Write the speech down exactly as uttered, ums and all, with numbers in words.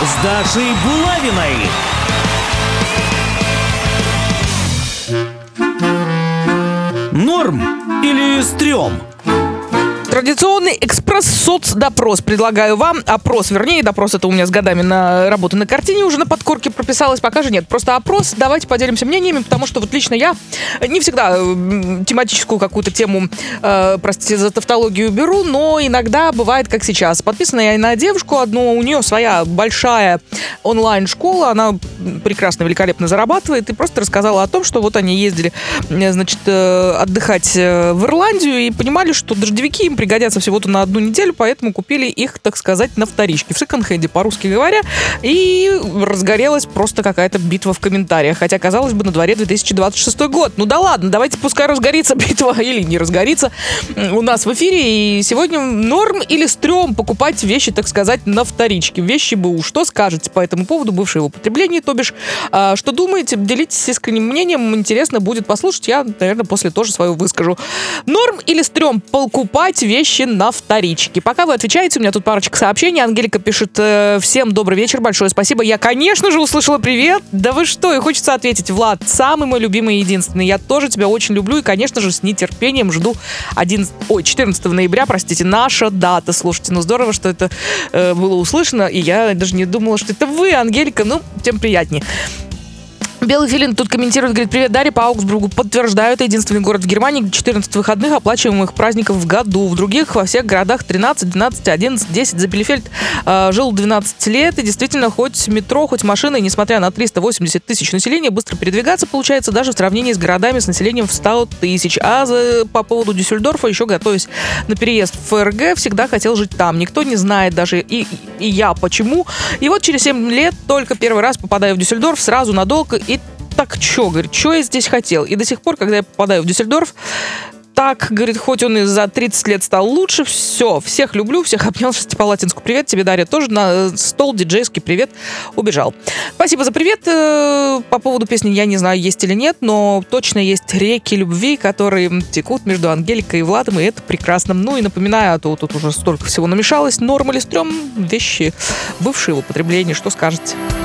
с Дашей Булавиной. Норм или стрём? Традиционный экспресс-соцдопрос предлагаю вам. Опрос, вернее, допрос это у меня с годами на работы на картине уже на подкорке прописалось. Пока же нет, просто опрос. Давайте поделимся мнениями, потому что вот лично я не всегда тематическую какую-то тему, э, простите за тавтологию, беру, но иногда бывает, как сейчас. Подписана я на девушку одну, у нее своя большая онлайн-школа, она прекрасно, великолепно зарабатывает, и просто рассказала о том, что вот они ездили, значит, отдыхать в Ирландию и понимали, что дождевики им пригодятся всего-то на одну неделю, поэтому купили их, так сказать, на вторичке, в секонд-хенде, по-русски говоря, и разгорелась просто какая-то битва в комментариях, хотя, казалось бы, на дворе две тысячи двадцать шестой год. Ну да ладно, давайте пускай разгорится битва или не разгорится у нас в эфире, и сегодня норм или стрём покупать вещи, так сказать, на вторичке, вещи БУ. Что скажете по этому поводу, бывшее употребление, то бишь, а, что думаете, делитесь искренним мнением, интересно будет послушать, я, наверное, после тоже свое выскажу. Норм или стрём покупать вещи на вторичке? Пока вы отвечаете, у меня тут парочка сообщений. Ангелика пишет: э, всем добрый вечер, большое спасибо. Я, конечно же, услышала привет. Да вы что? И хочется ответить: Влад, самый мой любимый и единственный. Я тоже тебя очень люблю и, конечно же, с нетерпением жду одиннадцатого, ой, четырнадцатого ноября, простите, наша дата. Слушайте, ну здорово, что это э, было услышано, и я даже не думала, что это вы, Ангелика, ну, тем приятнее. Белый филин тут комментирует, говорит: привет, Дарья, по Аугсбургу подтверждаю, это единственный город в Германии, где четырнадцать выходных оплачиваемых праздников в году. В других, во всех городах тринадцать, двенадцать, одиннадцать, десять. За Билефельд э, жил двенадцать лет, и действительно, хоть метро, хоть машина, и несмотря на триста восемьдесят тысяч населения, быстро передвигаться получается даже в сравнении с городами с населением в сто тысяч. А за, по поводу Дюссельдорфа, еще готовясь на переезд в ФРГ, всегда хотел жить там. Никто не знает даже, и, и, и я, почему. И вот через семь лет только первый раз попадаю в Дюссельдорф, сразу надолго, и так чё, говорит, чё я здесь хотел? И до сих пор, когда я попадаю в Дюссельдорф, так, говорит, хоть он и за тридцать лет стал лучше, все, всех люблю, всех обнял, сейчас по латинску привет, тебе, Дарья, тоже на стол диджейский привет, убежал. Спасибо за привет. По поводу песни я не знаю, есть или нет, но точно есть реки любви, которые текут между Ангеликой и Владом, и это прекрасно. Ну и напоминаю, а то тут уже столько всего намешалось, норм или стрём, вещи бывшие в употреблении, что скажете?